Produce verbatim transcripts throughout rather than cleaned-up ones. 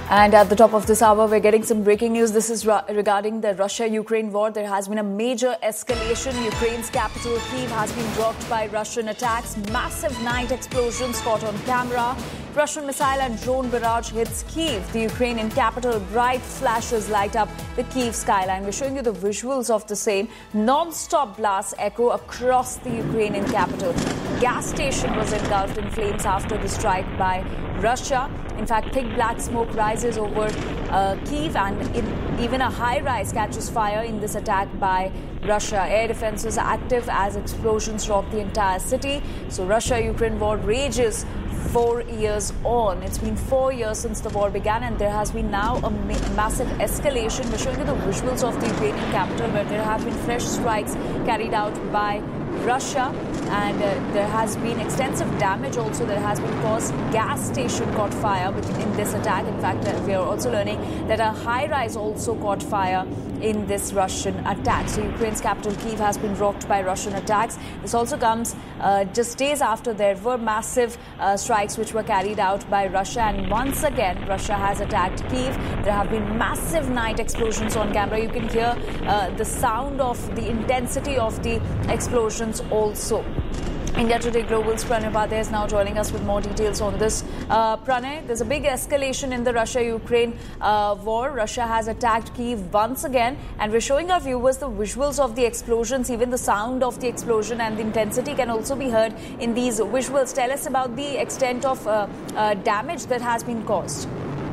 And at the top of this hour, we're getting some breaking news. This is regarding the Russia-Ukraine war. There has been a major escalation. Ukraine's capital, Kyiv, has been rocked by Russian attacks. Massive night explosions caught on camera. Russian missile and drone barrage hits Kyiv, the Ukrainian capital. Bright flashes light up the Kyiv skyline. We're showing you the visuals of the same. Non-stop blasts echo across the Ukrainian capital. Gas station was engulfed in flames after the strike by Russia. In fact, thick black smoke rises over uh, Kyiv, and in, even a high-rise catches fire in this attack by Russia. Air defenses active as explosions rock the entire city. So Russia-Ukraine war rages four years on. It's been four years since the war began, and there has been now a ma- massive escalation. We're showing you the visuals of the Ukrainian capital, where there have been fresh strikes carried out by Russia, and uh, there has been extensive damage also that has been caused. Gas station caught fire in this attack. In fact, uh, we are also learning that a high-rise also caught fire in this Russian attack. So Ukraine's capital, Kyiv, has been rocked by Russian attacks. This also comes uh, just days after there were massive uh, strikes which were carried out by Russia. And once again, Russia has attacked Kyiv. There have been massive night explosions on camera. You can hear uh, the sound of the intensity of the explosions also. India Today Global's Pranay Upadhyay is now joining us with more details on this. Uh, Pranay, there's a big escalation in the Russia-Ukraine uh, war. Russia has attacked Kyiv once again, and we're showing our viewers the visuals of the explosions. Even the sound of the explosion and the intensity can also be heard in these visuals. Tell us about the extent of uh, uh, damage that has been caused.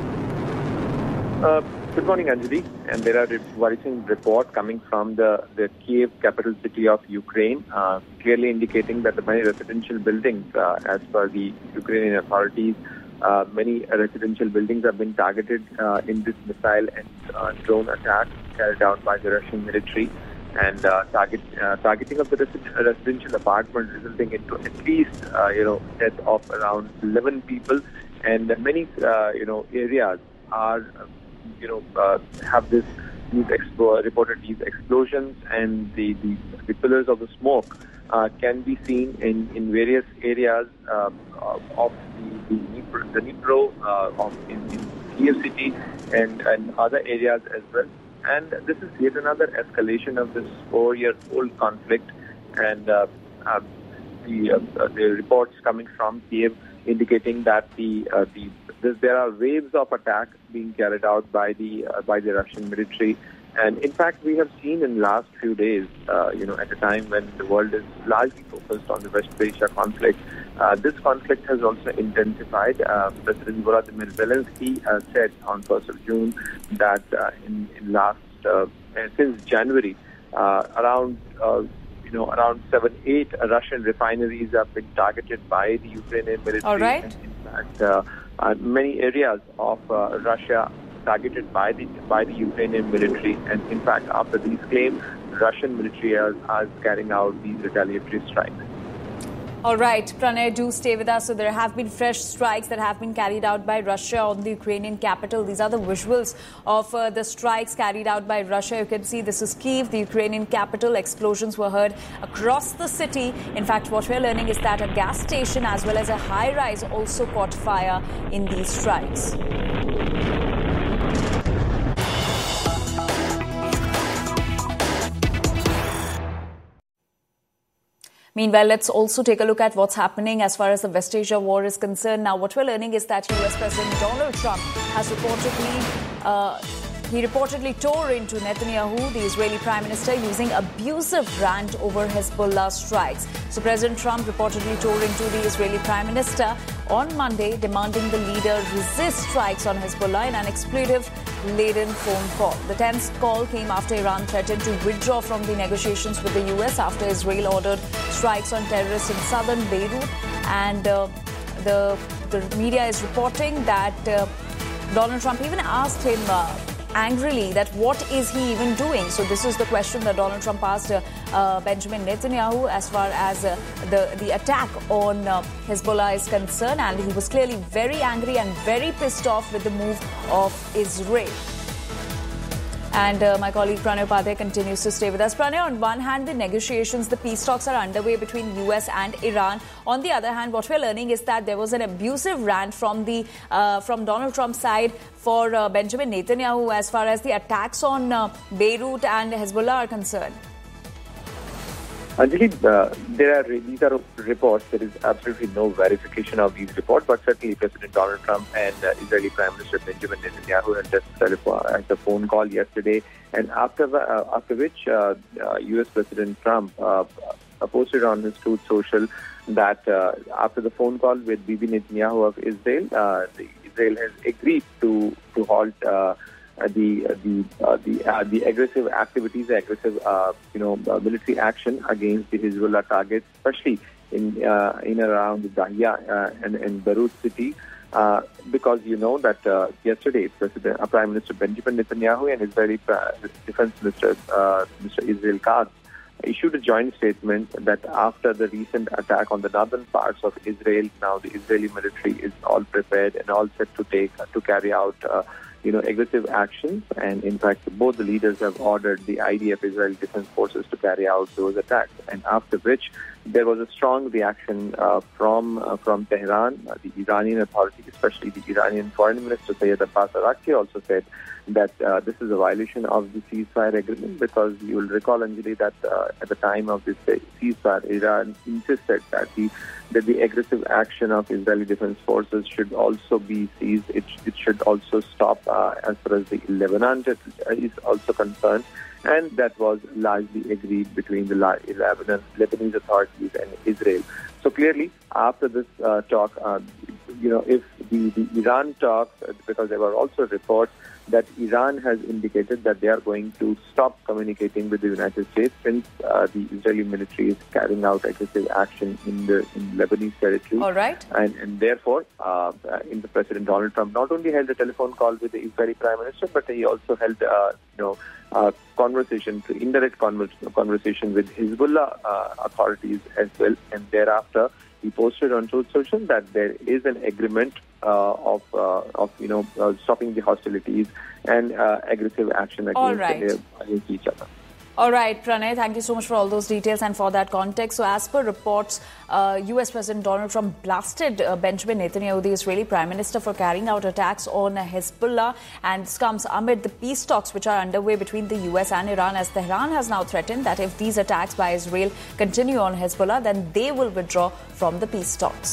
Uh, good morning, Anjali. And there are worrisome reports coming from the, the Kyiv, capital city of Ukraine, uh, clearly indicating that the many residential buildings, uh, as per the Ukrainian authorities, uh, many residential buildings have been targeted uh, in this missile and uh, drone attack carried out by the Russian military. And uh, target, uh, targeting of the resi- residential apartment resulting into at least, uh, you know, death of around eleven people. And many, uh, you know, areas are... Uh, you know, uh, have this, these expo- reported these explosions, and the, the, the pillars of the smoke uh, can be seen in, in various areas uh, of the, the Dnipro, the Dnipro uh, of in, in Kyiv city and, and other areas as well. And this is yet another escalation of this four-year-old conflict, and uh, uh, the, uh, the reports coming from Kyiv indicating that the uh, the there are waves of attacks being carried out by the uh, by the Russian military, and in fact we have seen in the last few days, uh, you know, at a time when the world is largely focused on the West Asia conflict, uh, this conflict has also intensified. Uh, President Volodymyr Zelensky uh, said on first of June that uh, in, in last uh, since January, uh, around uh, you know around seven, eight Russian refineries have been targeted by the Ukrainian military. All right. And in fact, uh, Uh, many areas of uh, Russia targeted by the by the Ukrainian military, and in fact, after these claims, Russian military are, are carrying out these retaliatory strikes. All right, Pranay, do stay with us. So there have been fresh strikes that have been carried out by Russia on the Ukrainian capital. These are the visuals of uh, the strikes carried out by Russia. You can see this is Kyiv, the Ukrainian capital. Explosions were heard across the city. In fact, what we're learning is that a gas station as well as a high-rise also caught fire in these strikes. Meanwhile, let's also take a look at what's happening as far as the West Asia war is concerned. Now, what we're learning is that U S President Donald Trump has reportedly, uh, he reportedly tore into Netanyahu, the Israeli Prime Minister, using abusive rant over Hezbollah strikes. So President Trump reportedly tore into the Israeli Prime Minister on Monday, demanding the leader resist strikes on Hezbollah in an expletive-laden phone call. The tense call came after Iran threatened to withdraw from the negotiations with the U S after Israel ordered strikes on terrorists in southern Beirut. And uh, the, the media is reporting that uh, Donald Trump even asked him uh, angrily that what is he even doing? So this is the question that Donald Trump asked uh, uh, Benjamin Netanyahu as far as uh, the, the attack on uh, Hezbollah is concerned. And he was clearly very angry and very pissed off with the move of Israel. And uh, my colleague Pranay Upadhyay continues to stay with us. Pranay, on one hand, the negotiations, the peace talks are underway between U S and Iran. On the other hand, what we're learning is that there was an abusive rant from the uh, from Donald Trump's side for uh, Benjamin Netanyahu as far as the attacks on uh, Beirut and Hezbollah are concerned. Anjali, uh, there are these are reports. There is absolutely no verification of these reports, but certainly President Donald Trump and uh, Israeli Prime Minister Benjamin Netanyahu had just had a phone call yesterday, and after uh, after which uh, uh, U S President Trump uh, posted on his Truth Social that uh, after the phone call with Bibi Netanyahu of Israel, uh, the, Israel has agreed to to halt Uh, Uh, the uh, the uh, the uh, the aggressive activities, the aggressive uh, you know uh, military action against the Hezbollah targets, especially in uh, in and around Dahia uh, and, and Beirut city, uh, because you know that uh, yesterday President uh, Prime Minister Benjamin Netanyahu and Israeli uh, Defense Minister uh, Mister Israel Katz issued a joint statement that after the recent attack on the northern parts of Israel, now the Israeli military is all prepared and all set to take uh, to carry out Uh, you know, aggressive actions. And in fact, both the leaders have ordered the I D F, Israeli Defense Forces, to carry out those attacks. And after which, there was a strong reaction uh, from uh, from Tehran. Uh, the Iranian authorities, especially the Iranian Foreign Minister Sayyed Abbas Araghchi, also said that uh, this is a violation of the ceasefire agreement, because you will recall, Anjali, that uh, at the time of this ceasefire, Iran insisted that the that the aggressive action of Israeli Defense Forces should also be seized. It, it should also stop uh, as far as the Lebanon is also concerned. And that was largely agreed between the Lebanon, Lebanese authorities and Israel. So clearly, after this uh, talk, uh, you know, if the, the Iran talks, because there were also reports that Iran has indicated that they are going to stop communicating with the United States since uh, the Israeli military is carrying out aggressive action in the in Lebanese territory. All right. And, and therefore, uh, in the President Donald Trump not only held a telephone call with the Israeli Prime Minister, but he also held, uh, you know, uh, conversation, indirect conversation with Hezbollah uh, authorities as well. And thereafter, he posted on Truth Social that there is an agreement uh, of, uh, of you know, uh, stopping the hostilities and uh, aggressive action against, right. uh, against each other. All right, Pranay, thank you so much for all those details and for that context. So as per reports, uh, U S President Donald Trump blasted uh, Benjamin Netanyahu, the Israeli Prime Minister, for carrying out attacks on uh, Hezbollah. And this comes amid the peace talks which are underway between the U S and Iran, as Tehran has now threatened that if these attacks by Israel continue on Hezbollah, then they will withdraw from the peace talks.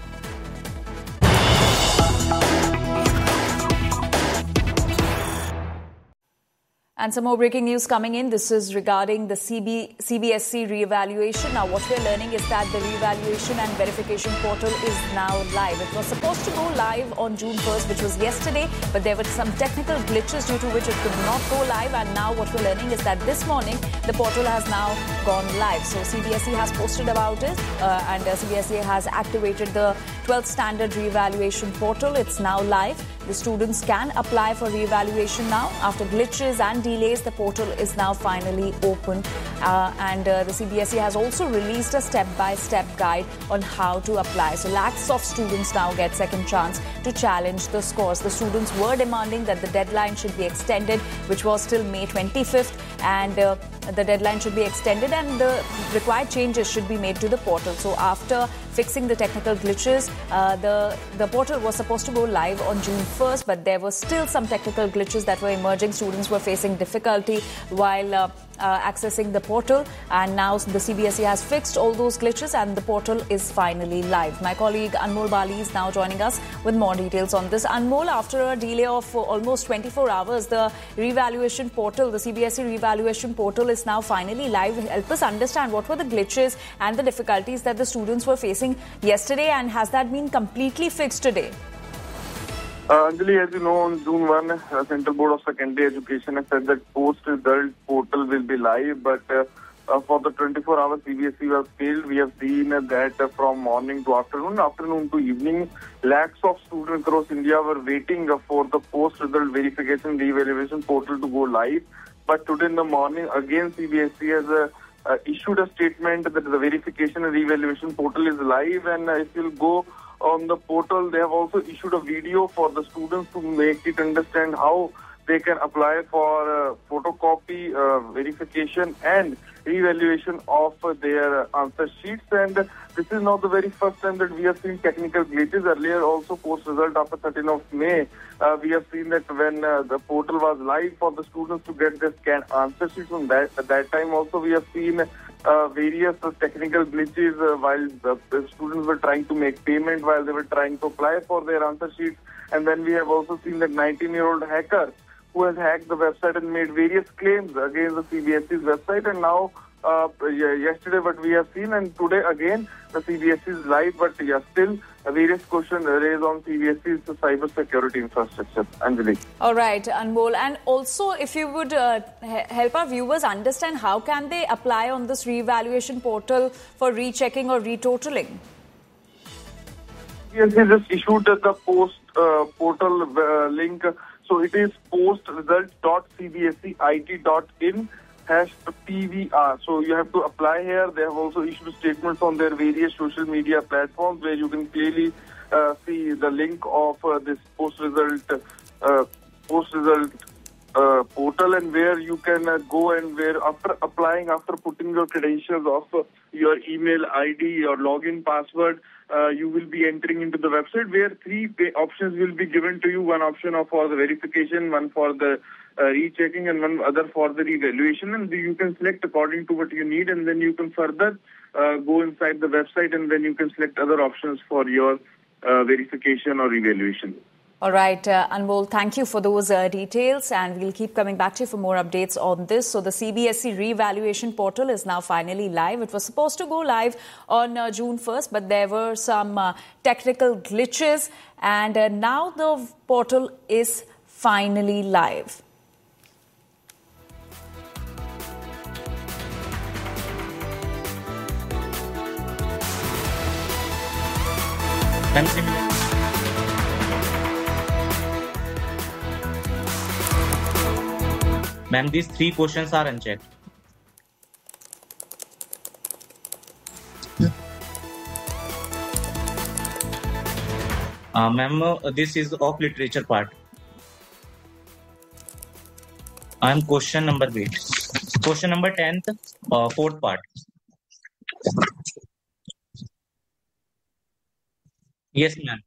And some more breaking news coming in. This is regarding the C B, C B S E re-evaluation. Now, what we're learning is that the re-evaluation and verification portal is now live. It was supposed to go live on June first, which was yesterday, but there were some technical glitches due to which it could not go live. And now what we're learning is that this morning, the portal has now gone live. So C B S E has posted about it, uh, and uh, C B S E has activated the twelfth standard re-evaluation portal. It's now live. The students can apply for re-evaluation now. After glitches and delays, the portal is now finally open. Uh, and uh, the C B S E has also released a step-by-step guide on how to apply. So lakhs of students now get second chance to challenge the scores. The students were demanding that the deadline should be extended, which was till May twenty-fifth. And uh, the deadline should be extended and the required changes should be made to the portal. So after fixing the technical glitches, uh, the, the portal was supposed to go live on June first, but there were still some technical glitches that were emerging. Students were facing difficulty while uh, uh, accessing the portal, and now the C B S E has fixed all those glitches and the portal is finally live. My colleague Anmol Bali is now joining us with more details on this. Anmol, after a delay of uh, almost twenty-four hours, the re-evaluation portal, the C B S E re-evaluation portal is now finally live. Help us understand what were the glitches and the difficulties that the students were facing yesterday, and has that been completely fixed today? Uh, Anjali, as you know, on June first, uh, Central Board of Secondary Education has said that post-result portal will be live, but uh, uh, for the twenty-four hours C B S E was failed. We have seen uh, that uh, from morning to afternoon, afternoon to evening, lakhs of students across India were waiting uh, for the post-result verification re-evaluation portal to go live. But today in the morning, again C B S E has uh, uh, issued a statement that the verification and re-evaluation portal is live, and uh, it will go on the portal. They have also issued a video for the students to make it understand how they can apply for uh, photocopy, uh, verification and revaluation of uh, their answer sheets. And uh, this is not the very first time that we have seen technical glitches. Earlier also post-result after thirteenth of May, uh, we have seen that when uh, the portal was live for the students to get their scanned answer sheets, from that, at that time also we have seen uh, various uh, technical glitches uh, while the, the students were trying to make payment, while they were trying to apply for their answer sheets. And then we have also seen that nineteen-year-old hacker who has hacked the website and made various claims against the C B S E's website. And now, uh, yesterday what we have seen, and today again, the C B S E is live, but yeah, still uh, various questions raised on C B S E's cyber security infrastructure. Anjali. All right, Anmol. And also, if you would uh, help our viewers understand how can they apply on this reevaluation portal for rechecking or retotaling? Yes, they just issued the post uh, portal uh, link. So it is postresult dot c b s e i t dot in hash P V R. So you have to apply here. They have also issued statements on their various social media platforms where you can clearly uh, see the link of uh, this post-result uh, post-result uh, portal, and where you can uh, go and where after applying, after putting your credentials of uh, your email I D, your login password, Uh, you will be entering into the website where three pay options will be given to you. One option of for the verification, one for the uh, rechecking, and one other for the revaluation. And you can select according to what you need, and then you can further uh, go inside the website, and then you can select other options for your uh, verification or revaluation. All right, uh, Anmol, thank you for those uh, details, and we'll keep coming back to you for more updates on this. So the C B S E reevaluation portal is now finally live. It was supposed to go live on uh, June first, but there were some uh, technical glitches, and uh, now the portal is finally live. Ma'am, these three questions are unchecked. Uh, Ma'am, uh, this is of literature part. I am question number eight. Question number tenth, uh, fourth part. Yes, ma'am.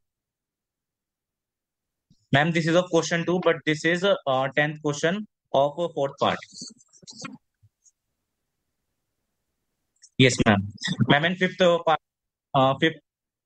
Ma'am, this is of question two, but this is a uh, tenth question of a fourth part. Yes, ma'am. Ma'am, and fifth uh, part, uh, fifth.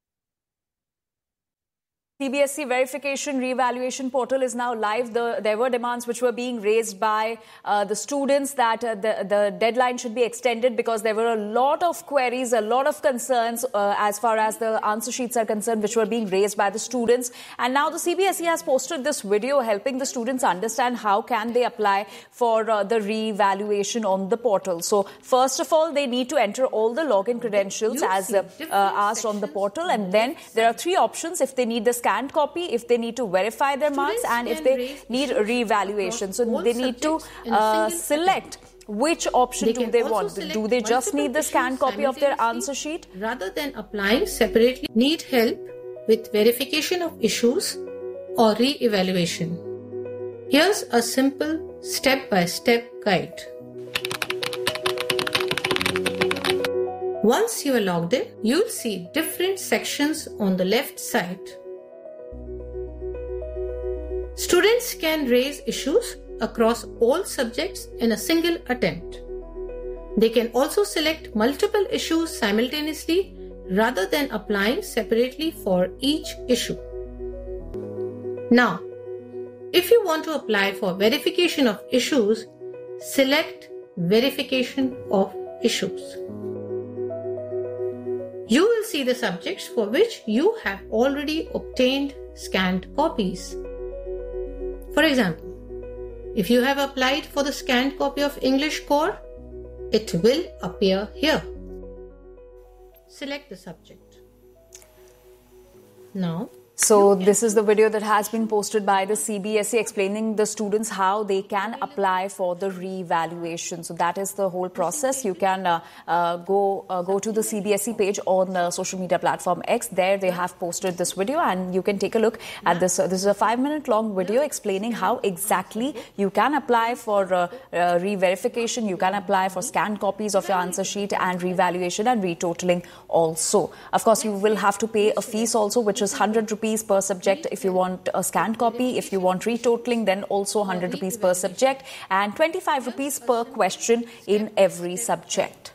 C B S E verification reevaluation portal is now live. The, there were demands which were being raised by uh, the students that uh, the, the deadline should be extended because there were a lot of queries, a lot of concerns uh, as far as the answer sheets are concerned, which were being raised by the students. And now the C B S E has posted this video helping the students understand how can they apply for uh, the reevaluation on the portal. So first of all, they need to enter all the login credentials as uh, uh, asked on the portal. And then there are three options if they need the scanned copy, if they need to verify their marks, and if they need a reevaluation. So they need to uh, select which option do they want. Do they just need the scanned copy of their answer sheet? Rather than applying separately, need help with verification of issues or re-evaluation. Here's a simple step-by-step guide. Once you are logged in, you'll see different sections on the left side. Students can raise issues across all subjects in a single attempt. They can also select multiple issues simultaneously rather than applying separately for each issue. Now, if you want to apply for verification of issues, select Verification of Issues. You will see the subjects for which you have already obtained scanned copies. For example, if you have applied for the scanned copy of English Core, it will appear here. Select the subject. Now, So this is the video that has been posted by the C B S E explaining the students how they can apply for the re-evaluation. So that is the whole process. You can uh, uh, go uh, go to the C B S E page on the social media platform X. There they have posted this video and you can take a look at this. Uh, this is a five minute long video explaining how exactly you can apply for uh, uh, re-verification. You can apply for scanned copies of your answer sheet and re-evaluation and retotaling also. Of course, you will have to pay a fees also, which is one hundred rupees per subject if you want a scanned copy. If you want retotaling, then also one hundred rupees per subject and twenty-five rupees per question in every subject.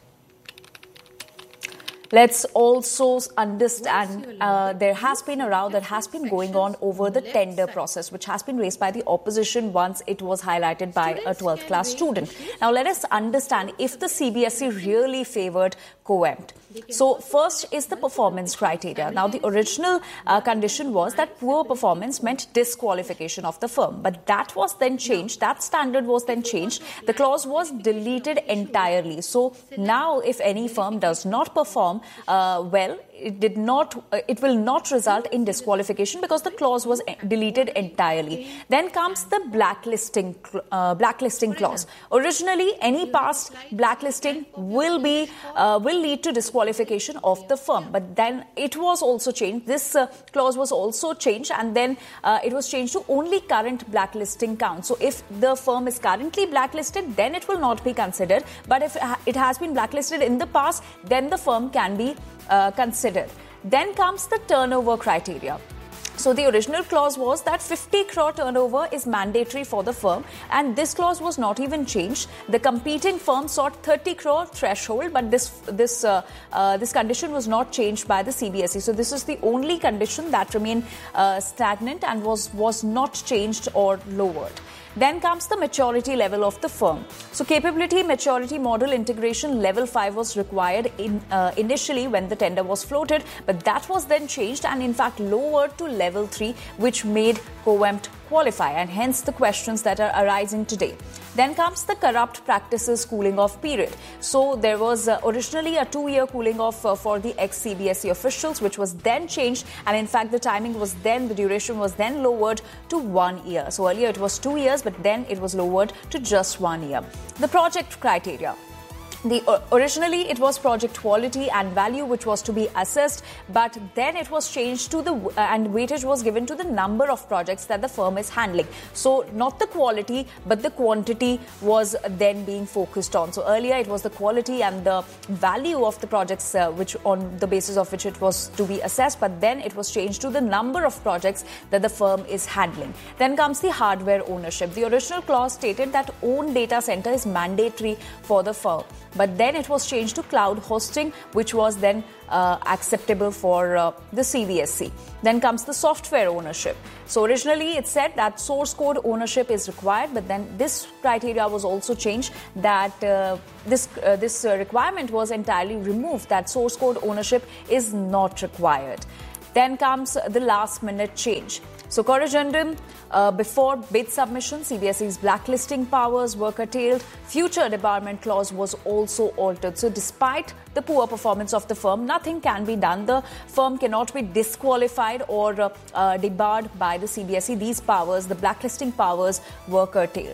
Let's also understand uh, there has been a row that has been going on over the tender process, which has been raised by the opposition once it was highlighted by a twelfth class student. Now, let us understand if the C B S E really favoured COEMT. So, first is the performance criteria. Now, the original uh, condition was that poor performance meant disqualification of the firm. But that was then changed. That standard was then changed. The clause was deleted entirely. So, now if any firm does not perform uh, well, it did not, uh, it will not result in disqualification because the clause was deleted entirely. Then comes the blacklisting, uh, blacklisting clause. Originally, any past blacklisting will be, uh, will lead to disqualification of the firm. But then it was also changed. This uh, clause was also changed and then uh, it was changed to only current blacklisting count. So if the firm is currently blacklisted, then it will not be considered. But if it has been blacklisted in the past, then the firm can be uh, considered. Then comes the turnover criteria. So the original clause was that fifty crore turnover is mandatory for the firm, and this clause was not even changed. The competing firm sought thirty crore threshold, but this this uh, uh, this condition was not changed by the C B S E. So this is the only condition that remained uh, stagnant and was was not changed or lowered. Then comes the maturity level of the firm. So capability maturity model integration level five was required in uh, initially when the tender was floated, but that was then changed and in fact lowered to level three, which made COEMT qualify, and hence the questions that are arising today. Then comes the corrupt practices cooling off period. So there was uh, originally a two-year cooling off uh, for the ex-C B S E officials, which was then changed, and in fact the timing was then, the duration was then lowered to one year. So earlier it was two years, but then it was lowered to just one year. The project criteria. The, uh, originally, it was project quality and value which was to be assessed, but then it was changed to the uh, and weightage was given to the number of projects that the firm is handling. So not the quality, but the quantity was then being focused on. So earlier it was the quality and the value of the projects uh, which on the basis of which it was to be assessed, but then it was changed to the number of projects that the firm is handling. Then comes the hardware ownership. The original clause stated that own data center is mandatory for the firm, but then it was changed to cloud hosting, which was then uh, acceptable for uh, the C B S E. Then comes the software ownership. So originally it said that source code ownership is required, but then this criteria was also changed, that uh, this uh, this uh, requirement was entirely removed, that source code ownership is not required. Then comes the last minute change. So corrigendum, uh, before bid submission, C B S E's blacklisting powers were curtailed. Future debarment clause was also altered. So despite the poor performance of the firm, nothing can be done. The firm cannot be disqualified or uh, uh, debarred by the C B S E. These powers, the blacklisting powers, were curtailed.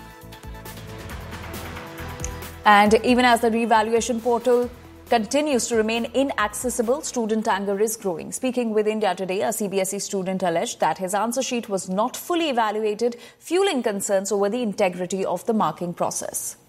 And even as the revaluation portal continues to remain inaccessible, student anger is growing. Speaking with India Today, a C B S E student alleged that his answer sheet was not fully evaluated, fueling concerns over the integrity of the marking process.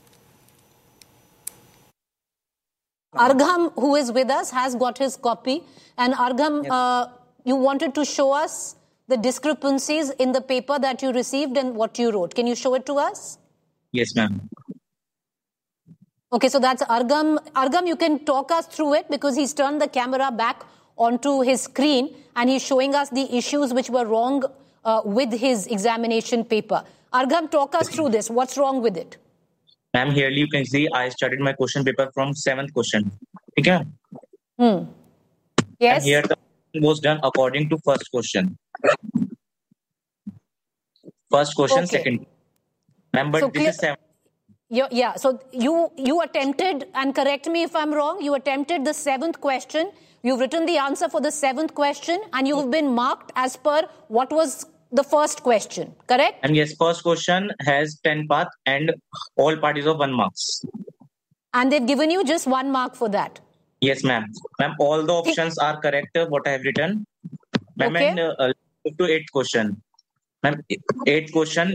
Argham, who is with us, has got his copy. And Argham, yes. uh, you wanted to show us the discrepancies in the paper that you received and what you wrote. Can you show it to us? Yes, ma'am. Okay, so that's Argham. Argham, you can talk us through it because he's turned the camera back onto his screen and he's showing us the issues which were wrong uh, with his examination paper. Argham, talk us through this. What's wrong with it? Ma'am, here you can see I started my question paper from seventh question. Okay? Hmm. Yes. And here the was done according to first question. First question, okay. Second. Ma'am, but so this clear- is seventh. Yeah, yeah, so you you attempted, and correct me if I'm wrong, you attempted the seventh question, You've written the answer for the seventh question and you've been marked as per what was the first question, correct? And yes, first question has ten paths and all parties of one marks. And they've given you just one mark for that. Yes, ma'am. Ma'am, all the options are correct, uh, what I have written. Ma'am, Okay. and uh, to eighth question. Ma'am, eighth question.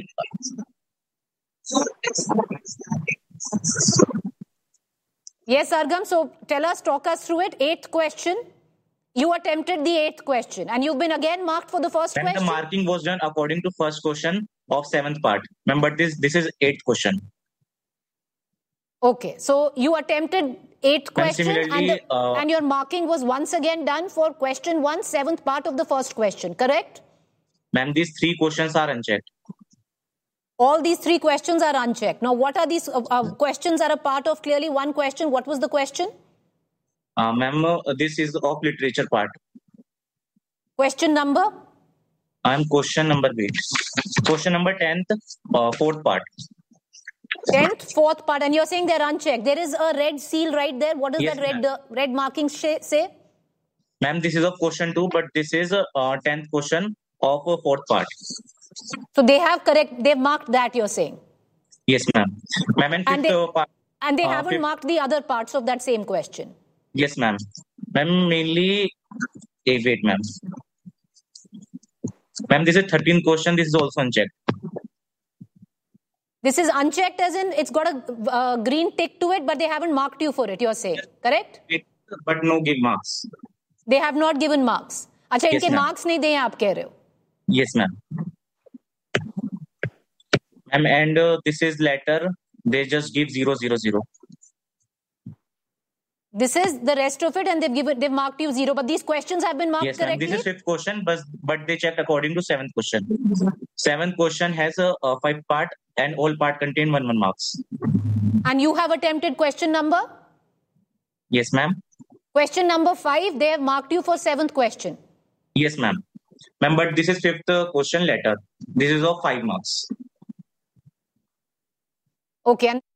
Yes, Argam. So tell us, talk us through it. Eighth question. You attempted the eighth question and you've been again marked for the first Ma'am, question. the marking was done according to first question of seventh part. Ma'am, but this this is eighth question. Okay. So you attempted eighth Ma'am, question and, similarly, the, uh, and your marking was once again done for question one, seventh part of the first question, correct? Ma'am, these three questions are unchecked. All these three questions are unchecked. Now, what are these uh, uh, questions are a part of clearly one question? What was the question? Uh, ma'am, uh, this is of literature part. Question number? I am question number eight. Question number tenth, uh, fourth part. tenth, fourth part. And you're saying they're unchecked. There is a red seal right there. What does Yes, that red, ma'am. uh, red marking sh- say? Ma'am, this is of question two, but this is a uh, tenth question of a fourth part. So they have correct, they've marked that, you're saying. Yes, ma'am. Ma'am, and fifth And they, uh, part. and they uh, haven't fifth- marked the other parts of that same question. Yes, ma'am. Ma'am, mainly. Hey, wait, ma'am. Ma'am, this is thirteenth question. This is also unchecked. This is unchecked as in it's got a uh, green tick to it, but they haven't marked you for it, you're saying. Correct? It, but no give marks. They have not given marks. अच्छा Yes, इनके ma'am. marks नहीं दिए आप कह रहे हो. Yes, ma'am. Ma'am, and uh, this is letter. They just give zero, zero, zero. This is the rest of it and they've given, they've marked you zero. But these questions have been marked Yes, ma'am. correctly. This is fifth question, but but they checked according to seventh question. Seventh question has a, a five part and all part contain one one marks. And you have attempted question number? Yes, ma'am. Question number five, they have marked you for seventh question. Yes, ma'am. Ma'am, but this is fifth uh, question letter. This is of five marks. Okay. And